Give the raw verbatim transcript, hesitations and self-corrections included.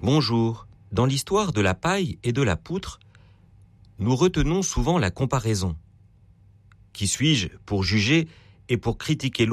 Bonjour. Dans l'histoire de la paille et de la poutre, nous retenons souvent la comparaison. Qui suis-je pour juger et pour critiquer